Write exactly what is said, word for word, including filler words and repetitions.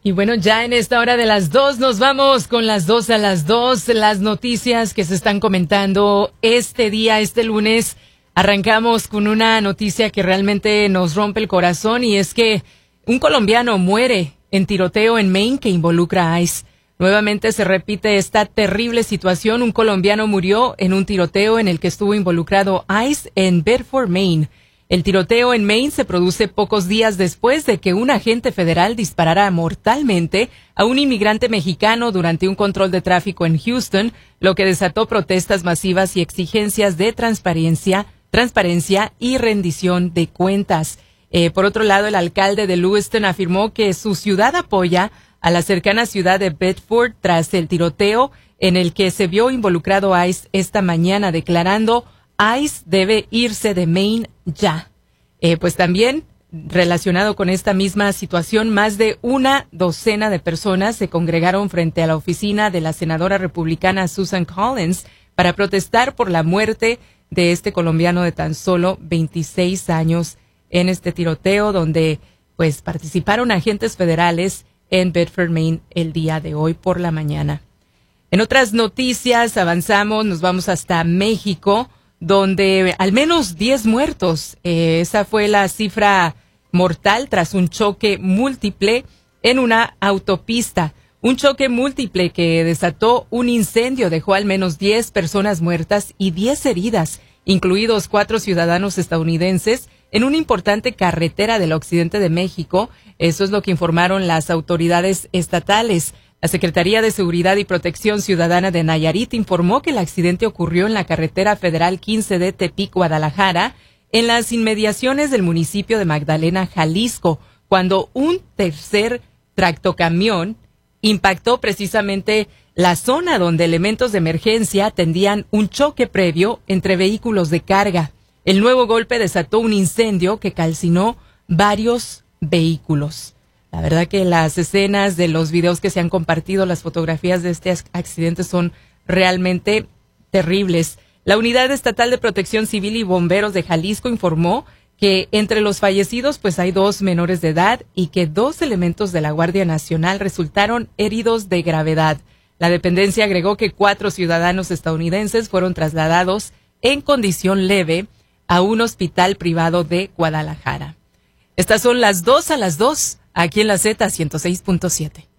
Y bueno, ya en esta hora de las dos nos vamos con las dos a las dos, las noticias que se están comentando este día, este lunes. Arrancamos con una noticia que realmente nos rompe el corazón y es que un colombiano muere en tiroteo en Maine que involucra a ICE. Nuevamente se repite esta terrible situación. Un colombiano murió en un tiroteo en el que estuvo involucrado ICE en Bedford, Maine. El tiroteo en Maine se produce pocos días después de que un agente federal disparara mortalmente a un inmigrante mexicano durante un control de tráfico en Houston, lo que desató protestas masivas y exigencias de transparencia, transparencia y rendición de cuentas. Eh, por otro lado, el alcalde de Lewiston afirmó que su ciudad apoya a la cercana ciudad de Bedford tras el tiroteo en el que se vio involucrado ICE esta mañana, declarando ICE debe irse de Maine ya. Eh, pues también, relacionado con esta misma situación, más de una docena de personas se congregaron frente a la oficina de la senadora republicana Susan Collins para protestar por la muerte de este colombiano de tan solo veintiséis años en este tiroteo donde pues participaron agentes federales en Bedford, Maine el día de hoy por la mañana. En otras noticias avanzamos, nos vamos hasta México, donde al menos diez muertos. Eh, esa fue la cifra mortal tras un choque múltiple en una autopista. Un choque múltiple que desató un incendio, dejó al menos diez personas muertas y diez heridas, incluidos cuatro ciudadanos estadounidenses, en una importante carretera del occidente de México. Eso es lo que informaron las autoridades estatales. La Secretaría de Seguridad y Protección Ciudadana de Nayarit informó que el accidente ocurrió en la carretera federal quince de Tepic, Guadalajara, en las inmediaciones del municipio de Magdalena, Jalisco, cuando un tercer tractocamión impactó precisamente la zona donde elementos de emergencia atendían un choque previo entre vehículos de carga. El nuevo golpe desató un incendio que calcinó varios vehículos. La verdad que las escenas de los videos que se han compartido, las fotografías de este accidente son realmente terribles. La Unidad Estatal de Protección Civil y Bomberos de Jalisco informó que entre los fallecidos pues hay dos menores de edad y que dos elementos de la Guardia Nacional resultaron heridos de gravedad. La dependencia agregó que cuatro ciudadanos estadounidenses fueron trasladados en condición leve a un hospital privado de Guadalajara. Estas son las dos a las dos. Aquí en la Z ciento seis punto siete.